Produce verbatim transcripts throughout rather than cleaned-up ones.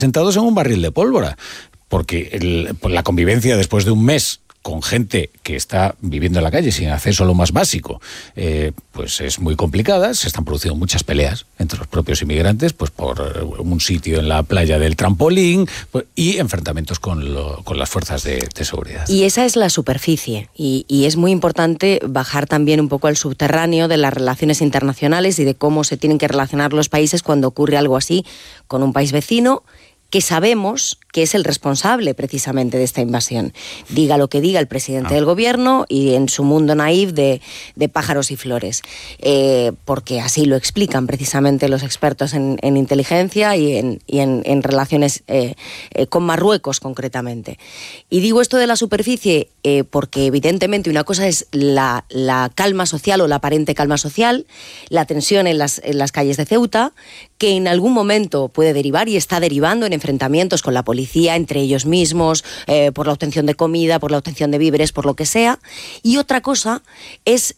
sentados en un barril de pólvora, porque el, pues la convivencia después de un mes con gente que está viviendo en la calle sin acceso a lo más básico, eh, pues es muy complicada. Se están produciendo muchas peleas entre los propios inmigrantes, pues por un sitio en la playa del trampolín, pues, y enfrentamientos con, lo, con las fuerzas de, de seguridad. Y esa es la superficie, y, y es muy importante bajar también un poco al subterráneo de las relaciones internacionales y de cómo se tienen que relacionar los países cuando ocurre algo así con un país vecino, que sabemos que es el responsable precisamente de esta invasión. Diga lo que diga el presidente ah. del gobierno y en su mundo naif de, de pájaros y flores. Eh, porque así lo explican precisamente los expertos en, en inteligencia y en, y en, en relaciones eh, eh, con Marruecos concretamente. Y digo esto de la superficie eh, porque evidentemente una cosa es la, la calma social o la aparente calma social, la tensión en las, en las calles de Ceuta, que en algún momento puede derivar y está derivando en enfrentamientos con la policía, entre ellos mismos, eh, por la obtención de comida, por la obtención de víveres, por lo que sea. Y otra cosa es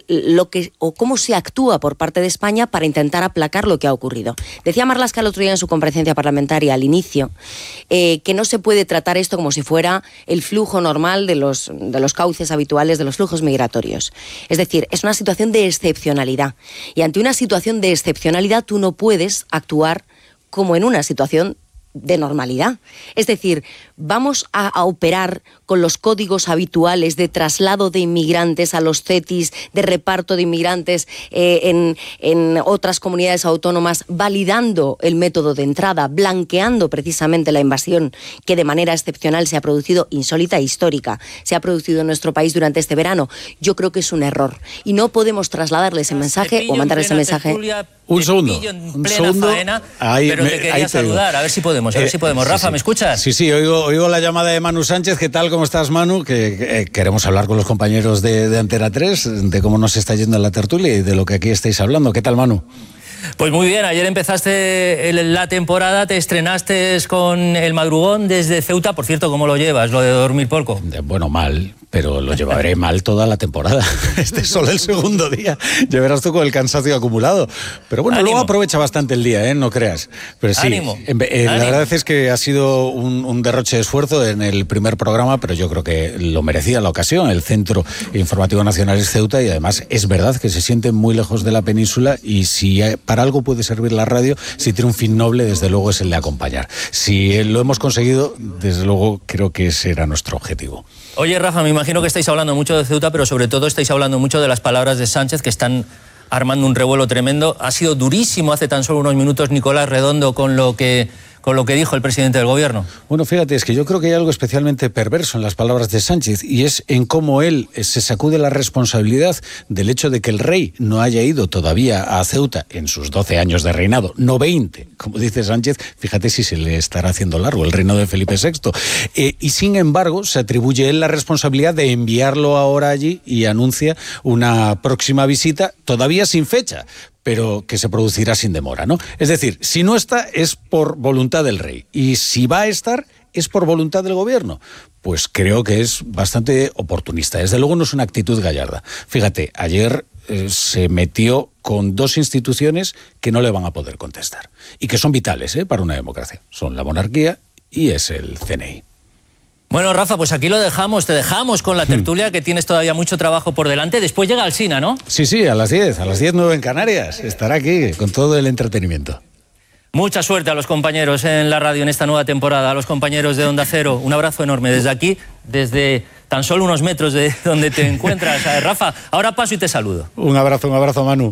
lo que o cómo se actúa por parte de España para intentar aplacar lo que ha ocurrido. Decía Marlaska el otro día en su comparecencia parlamentaria al inicio eh, que no se puede tratar esto como si fuera el flujo normal de los, de los cauces habituales de los flujos migratorios. Es decir, es una situación de excepcionalidad. Y ante una situación de excepcionalidad tú no puedes actuar como en una situación de normalidad. Es decir, vamos a, a operar con los códigos habituales de traslado de inmigrantes a los cetis, de reparto de inmigrantes eh, en, en otras comunidades autónomas, validando el método de entrada, blanqueando precisamente la invasión que de manera excepcional se ha producido, insólita e histórica, se ha producido en nuestro país durante este verano. Yo creo que es un error y no podemos trasladarle ese mensaje o mandar ese mensaje. Un segundo, un segundo. Faena, ahí, pero me, te quería saludar, a ver si podemos, a ver eh, si podemos. Rafa, sí, sí. ¿me escuchas? Sí, sí, oigo, oigo la llamada de Manu Sánchez. ¿Qué tal? ¿Cómo estás, Manu? Que, que eh, queremos hablar con los compañeros de, de Antena tres, de cómo nos está yendo en la tertulia y de lo que aquí estáis hablando. ¿Qué tal, Manu? Pues muy bien, ayer empezaste la temporada, te estrenaste con El Madrugón desde Ceuta. Por cierto, ¿cómo lo llevas, lo de dormir poco? Bueno, mal, pero lo llevaré mal toda la temporada. Este es solo el segundo día. Ya verás tú con el cansancio acumulado. Pero bueno, Ánimo. Luego aprovecha bastante el día, ¿eh? No creas. Pero sí, Ánimo. En, eh, Ánimo. La verdad es que ha sido un, un derroche de esfuerzo en el primer programa, pero yo creo que lo merecía la ocasión. El Centro Informativo Nacional es Ceuta y además es verdad que se siente muy lejos de la península y si para algo puede servir la radio, si tiene un fin noble, desde luego es el de acompañar. Si lo hemos conseguido, desde luego creo que ese era nuestro objetivo. Oye, Rafa, me imagino que estáis hablando mucho de Ceuta, pero sobre todo estáis hablando mucho de las palabras de Sánchez, que están armando un revuelo tremendo. Ha sido durísimo hace tan solo unos minutos Nicolás Redondo con lo que... con lo que dijo el presidente del gobierno. Bueno, fíjate, es que yo creo que hay algo especialmente perverso en las palabras de Sánchez y es en cómo él se sacude la responsabilidad del hecho de que el rey no haya ido todavía a Ceuta en sus doce años de reinado, no veinte, como dice Sánchez. Fíjate si se le estará haciendo largo el reino de Felipe sexto. Eh, y sin embargo, se atribuye él la responsabilidad de enviarlo ahora allí y anuncia una próxima visita todavía sin fecha, pero que se producirá sin demora, ¿no? Es decir, si no está, es por voluntad del rey. Y si va a estar, es por voluntad del gobierno. Pues creo que es bastante oportunista. Desde luego no es una actitud gallarda. Fíjate, ayer eh, se metió con dos instituciones que no le van a poder contestar. Y que son vitales, ¿eh? Para una democracia. Son la monarquía y es el C N I. Bueno, Rafa, pues aquí lo dejamos, te dejamos con la tertulia, que tienes todavía mucho trabajo por delante. Después llega Alsina, ¿no? Sí, sí, a las diez, a las diez nueve en Canarias. Estará aquí con todo el entretenimiento. Mucha suerte a los compañeros en la radio en esta nueva temporada, a los compañeros de Onda Cero. Un abrazo enorme desde aquí, desde tan solo unos metros de donde te encuentras. Rafa, ahora paso y te saludo. Un abrazo, un abrazo, Manu.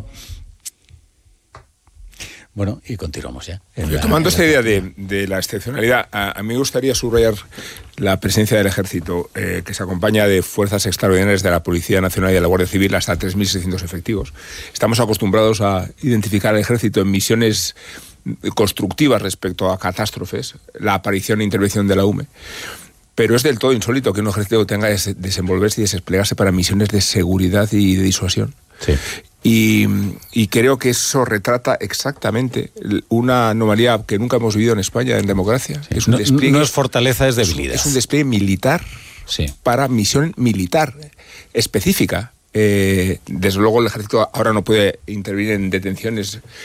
Bueno, y continuamos ya. Retomando esta idea de, de la excepcionalidad, a, a mí me gustaría subrayar la presencia del Ejército, eh, que se acompaña de fuerzas extraordinarias de la Policía Nacional y de la Guardia Civil, hasta tres mil seiscientos efectivos. Estamos acostumbrados a identificar al Ejército en misiones constructivas respecto a catástrofes, la aparición e intervención de la U M E. Pero es del todo insólito que un ejército tenga que desenvolverse y desplegarse para misiones de seguridad y de disuasión. Sí. Y, y creo que eso retrata exactamente una anomalía que nunca hemos vivido en España en democracia. Sí. Es un no, despliegue, no es fortaleza, es debilidad. Es un despliegue militar, sí, para misión militar específica. Eh, desde luego el ejército ahora no puede intervenir en detenciones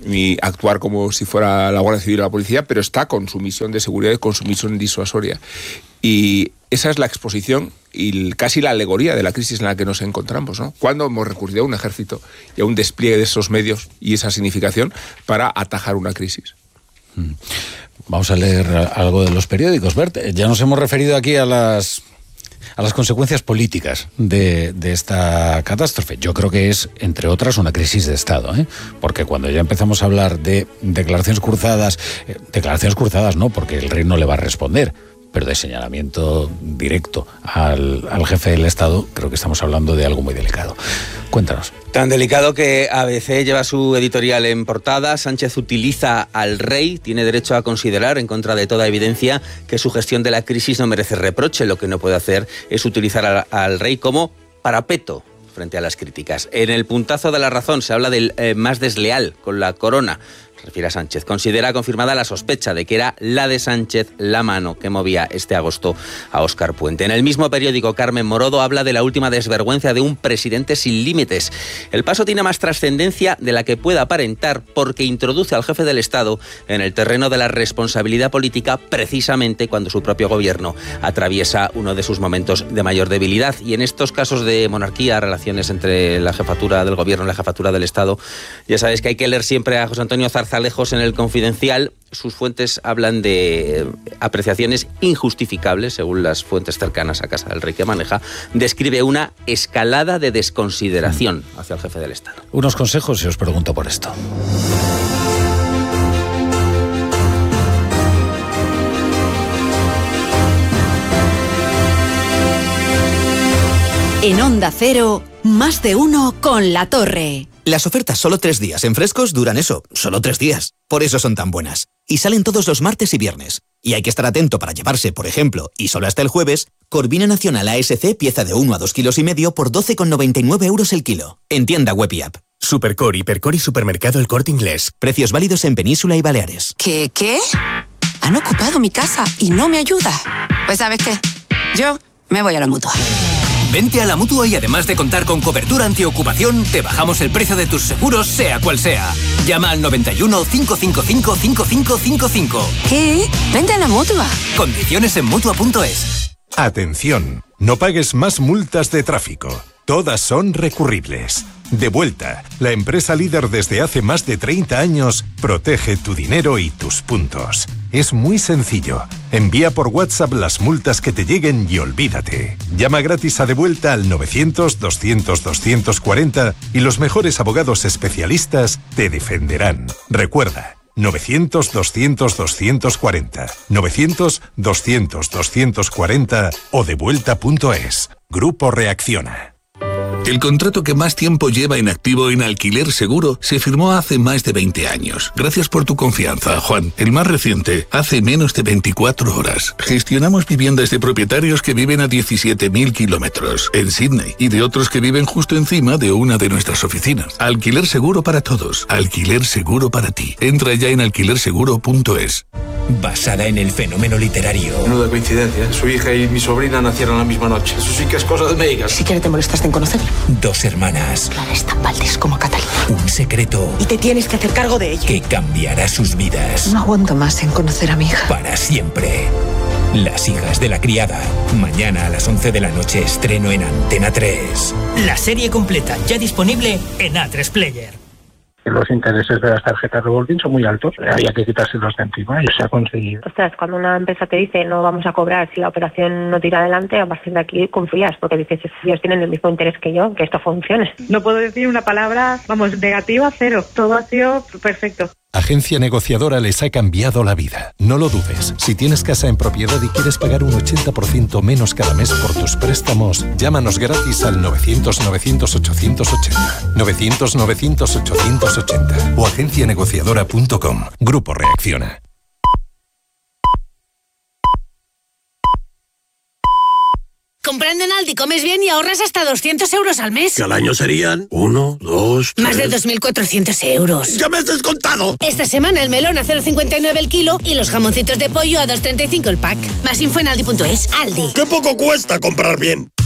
ni actuar como si fuera la Guardia Civil o la policía, pero está con su misión de seguridad y con su misión disuasoria. Y esa es la exposición y casi la alegoría de la crisis en la que nos encontramos, ¿no? Cuando hemos recurrido a un ejército y a un despliegue de esos medios y esa significación para atajar una crisis. Vamos a leer algo de los periódicos. Bert, ya nos hemos referido aquí a las... a las consecuencias políticas de, de esta catástrofe. Yo creo que es, entre otras, una crisis de Estado, ¿eh? Porque cuando ya empezamos a hablar de declaraciones cruzadas, eh, declaraciones cruzadas no, porque el rey no le va a responder, pero de señalamiento directo al, al jefe del Estado, creo que estamos hablando de algo muy delicado. Cuéntanos. Tan delicado que A B C lleva su editorial en portada. Sánchez utiliza al rey, tiene derecho a considerar, en contra de toda evidencia, que su gestión de la crisis no merece reproche. Lo que no puede hacer es utilizar al, al rey como parapeto frente a las críticas. En el puntazo de La Razón se habla del eh, más desleal con la corona. Refiere a Sánchez. Considera confirmada la sospecha de que era la de Sánchez la mano que movía este agosto a Óscar Puente. En el mismo periódico, Carmen Morodo habla de la última desvergüenza de un presidente sin límites. El paso tiene más trascendencia de la que pueda aparentar porque introduce al jefe del Estado en el terreno de la responsabilidad política precisamente cuando su propio gobierno atraviesa uno de sus momentos de mayor debilidad. Y en estos casos de monarquía, relaciones entre la jefatura del gobierno y la jefatura del Estado, ya sabéis que hay que leer siempre a José Antonio Zarzalejos en El Confidencial. Sus fuentes hablan de apreciaciones injustificables, según las fuentes cercanas a casa del rey que maneja. Describe una escalada de desconsideración hacia el jefe del Estado. Unos consejos y os pregunto por esto. En Onda Cero, más de uno con La Torre. Las ofertas solo tres días en Frescos duran eso, solo tres días. Por eso son tan buenas. Y salen todos los martes y viernes. Y hay que estar atento para llevarse, por ejemplo, y solo hasta el jueves, Corvina Nacional A S C pieza de uno a dos kilos y medio por doce con noventa y nueve euros el kilo. En tienda web y app. Supercor, Hipercor y Supermercado El Corte Inglés. Precios válidos en Península y Baleares. ¿Qué? ¿Qué? Han ocupado mi casa y no me ayuda. Pues ¿sabes qué? Yo me voy a la Mutua. Vente a la Mutua y además de contar con cobertura antiocupación, te bajamos el precio de tus seguros, sea cual sea. Llama al noventa y uno, cinco cinco cinco, cinco cinco cinco cinco. ¿Qué? Vente a la Mutua. Condiciones en Mutua punto es. Atención, no pagues más multas de tráfico. Todas son recurribles. Devuelta, la empresa líder desde hace más de treinta años, protege tu dinero y tus puntos. Es muy sencillo. Envía por WhatsApp las multas que te lleguen y olvídate. Llama gratis a Devuelta al novecientos, doscientos, doscientos cuarenta y los mejores abogados especialistas te defenderán. Recuerda, novecientos, doscientos, doscientos cuarenta, novecientos, doscientos, doscientos cuarenta o devuelta punto es. Grupo Reacciona. El contrato que más tiempo lleva en activo en Alquiler Seguro se firmó hace más de veinte años. Gracias por tu confianza, Juan. El más reciente, hace menos de veinticuatro horas. Gestionamos viviendas de propietarios que viven a diecisiete mil kilómetros en Sydney y de otros que viven justo encima de una de nuestras oficinas. Alquiler Seguro para todos. Alquiler Seguro para ti. Entra ya en alquiler seguro punto es. Basada en el fenómeno literario. Menuda coincidencia. Su hija y mi sobrina nacieron la misma noche. Eso sí que es cosa de médicas. Si quieres te molestaste en conocerlo. Dos hermanas. Clara es tan Valdés como Catalina. Un secreto. Y te tienes que hacer cargo de ella. Que cambiará sus vidas. No aguanto más en conocer a mi hija. Para siempre. Las hijas de la criada. Mañana a las once de la noche estreno en Antena tres. La serie completa ya disponible en A tres Player. Los intereses de las tarjetas revolving son muy altos, había que quitárselos de encima y se ha conseguido. Ostras, cuando una empresa te dice no vamos a cobrar si la operación no tira adelante, a partir de aquí confías, porque dices, ellos tienen el mismo interés que yo, que esto funcione. No puedo decir una palabra, vamos, negativa, cero. Todo ha sido perfecto. Agencia Negociadora les ha cambiado la vida. No lo dudes. Si tienes casa en propiedad y quieres pagar un ochenta por ciento menos cada mes por tus préstamos, llámanos gratis al novecientos, novecientos, ochocientos ochenta. novecientos, novecientos, ochocientos ochenta o agencia negociadora punto com. Grupo Reacciona. Comprando en Aldi comes bien y ahorras hasta doscientos euros al mes. Que al año serían uno, dos, tres... Más de dos mil cuatrocientos euros. ¡Ya me has descontado! Esta semana el melón a cero coma cincuenta y nueve el kilo y los jamoncitos de pollo a dos coma treinta y cinco el pack. Más info en aldi punto es. Aldi. ¡Qué poco cuesta comprar bien!